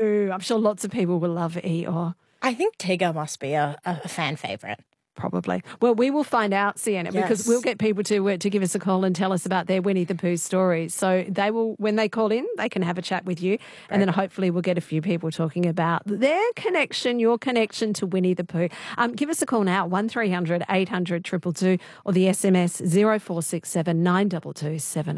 No, I'm sure lots of people will love Eeyore. I think Tigger must be a fan favourite. Probably. Well, we will find out, Sienna, because Yes. we'll get people to give us a call and tell us about their Winnie the Pooh stories. So they will, when they call in, they can have a chat with you, and then hopefully we'll get a few people talking about their connection, your connection to Winnie the Pooh. Give us a call now, 1300 800 222, or the SMS 0467 922